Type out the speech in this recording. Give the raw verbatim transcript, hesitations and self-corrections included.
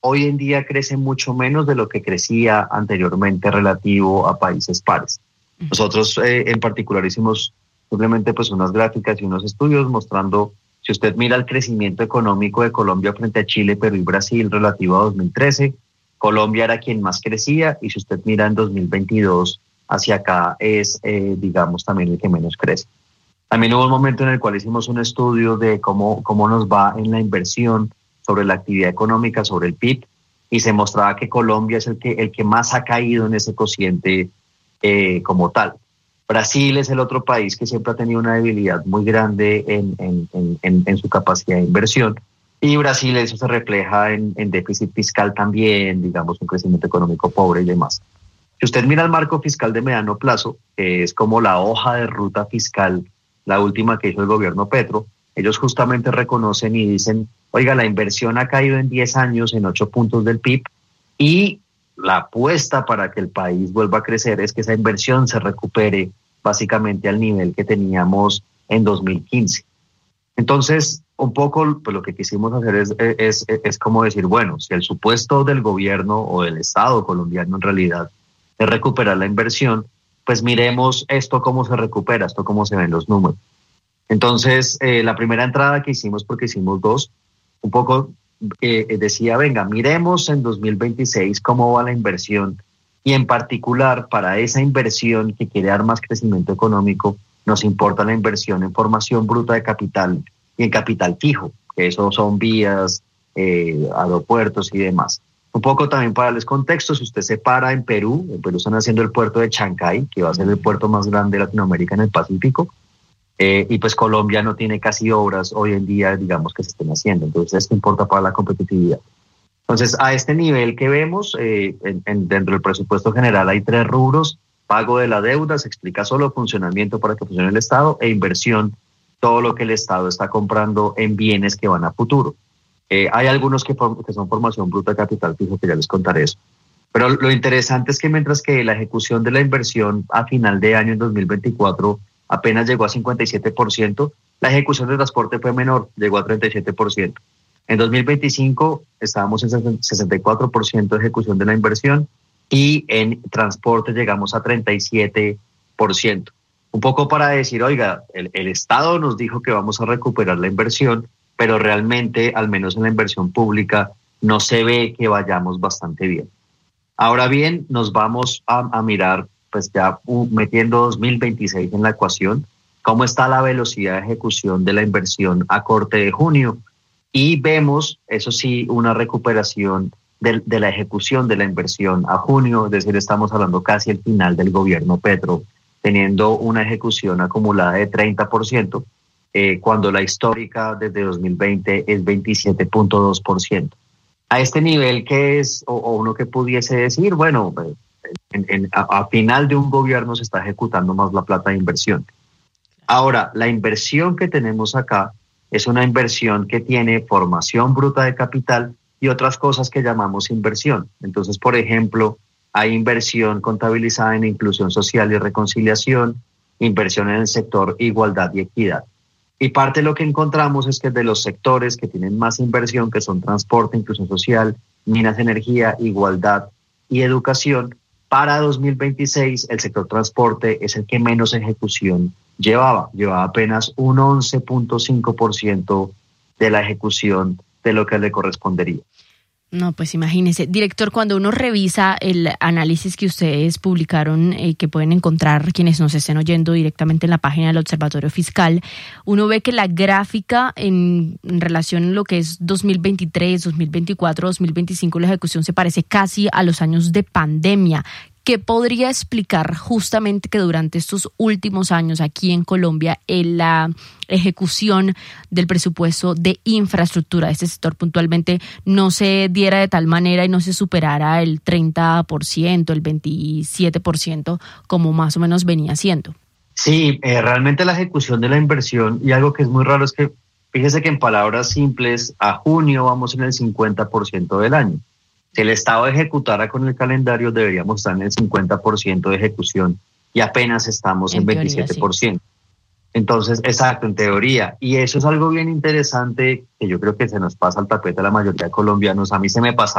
hoy en día crece mucho menos de lo que crecía anteriormente relativo a países pares. Nosotros eh, en particular hicimos simplemente pues unas gráficas y unos estudios mostrando, si usted mira el crecimiento económico de Colombia frente a Chile, Perú y Brasil relativo a dos mil trece, Colombia era quien más crecía, y si usted mira en dos mil veintidós hacia acá es, eh, digamos, también el que menos crece. También hubo un momento en el cual hicimos un estudio de cómo, cómo nos va en la inversión sobre la actividad económica, sobre el P I B, y se mostraba que Colombia es el que, el que más ha caído en ese cociente eh, como tal. Brasil es el otro país que siempre ha tenido una debilidad muy grande en, en, en, en su capacidad de inversión, y Brasil eso se refleja en, en déficit fiscal también, digamos, un crecimiento económico pobre y demás. Si usted mira el marco fiscal de mediano plazo, que es como la hoja de ruta fiscal, la última que hizo el gobierno Petro, ellos justamente reconocen y dicen, oiga, la inversión ha caído en diez años en ocho puntos del P I B, y la apuesta para que el país vuelva a crecer es que esa inversión se recupere básicamente al nivel que teníamos en dos mil quince. Entonces, un poco pues, lo que quisimos hacer es, es, es como decir, bueno, si el supuesto del gobierno o del Estado colombiano en realidad es recuperar la inversión, pues miremos esto cómo se recupera, esto cómo se ven los números. Entonces, eh, la primera entrada que hicimos, porque hicimos dos, un poco eh, decía, venga, miremos en dos mil veintiséis cómo va la inversión, y en particular para esa inversión que quiere dar más crecimiento económico, nos importa la inversión en formación bruta de capital y en capital fijo, que eso son vías, eh, aeropuertos y demás. Un poco también para darles contexto, si usted se para en Perú, en Perú están haciendo el puerto de Chancay, que va a ser el puerto más grande de Latinoamérica en el Pacífico, eh, y pues Colombia no tiene casi obras hoy en día, digamos, que se estén haciendo. Entonces esto importa para la competitividad. Entonces, a este nivel que vemos, eh, en, en, dentro del presupuesto general hay tres rubros: pago de la deuda, se explica solo funcionamiento para que funcione el Estado, e inversión, todo lo que el Estado está comprando en bienes que van a futuro. Eh, hay algunos que, que son formación bruta de capital fijo, que ya les contaré eso. Pero lo interesante es que mientras que la ejecución de la inversión a final de año en dos mil veinticuatro apenas llegó a cincuenta y siete por ciento, la ejecución de transporte fue menor, llegó a treinta y siete por ciento. En dos mil veinticinco estábamos en sesenta y cuatro por ciento de ejecución de la inversión, y en transporte llegamos a treinta y siete por ciento. Un poco para decir, oiga, el, el Estado nos dijo que vamos a recuperar la inversión, pero realmente, al menos en la inversión pública, no se ve que vayamos bastante bien. Ahora bien, nos vamos a, a mirar, pues ya uh, metiendo dos mil veintiséis en la ecuación, cómo está la velocidad de ejecución de la inversión a corte de junio, y vemos, eso sí, una recuperación de, de la ejecución de la inversión a junio, es decir, estamos hablando casi el final del gobierno Petro, teniendo una ejecución acumulada de treinta por ciento, eh, cuando la histórica desde dos mil veinte es veintisiete punto dos por ciento. A este nivel, que es, o, o uno que pudiese decir, bueno, en, en, a, a final de un gobierno se está ejecutando más la plata de inversión. Ahora, la inversión que tenemos acá es una inversión que tiene formación bruta de capital y otras cosas que llamamos inversión. Entonces, por ejemplo, hay inversión contabilizada en inclusión social y reconciliación, inversión en el sector igualdad y equidad. Y parte de lo que encontramos es que de los sectores que tienen más inversión, que son transporte, inclusión social, minas, energía, igualdad y educación, para dos mil veintiséis el sector transporte es el que menos ejecución llevaba. Llevaba apenas un once punto cinco por ciento de la ejecución de lo que le correspondería. No, pues imagínese. Director, cuando uno revisa el análisis que ustedes publicaron, eh, que pueden encontrar quienes nos estén oyendo directamente en la página del Observatorio Fiscal, uno ve que la gráfica en, en relación a lo que es dos mil veintitrés, dos mil veinticuatro, dos mil veinticinco, la ejecución se parece casi a los años de pandemia. ¿Qué podría explicar justamente que durante estos últimos años aquí en Colombia en la ejecución del presupuesto de infraestructura de este sector puntualmente no se diera de tal manera y no se superara el treinta por ciento, el veintisiete por ciento como más o menos venía siendo? Sí, eh, realmente la ejecución de la inversión, y algo que es muy raro es que, fíjese que en palabras simples, a junio vamos en el cincuenta por ciento del año. Si el Estado ejecutara con el calendario, deberíamos estar en el cincuenta por ciento de ejecución y apenas estamos en, en veintisiete por ciento. Teoría, sí. Entonces, exacto, en teoría. Y eso es algo bien interesante que yo creo que se nos pasa al tapete a la mayoría de colombianos. A mí se me pasa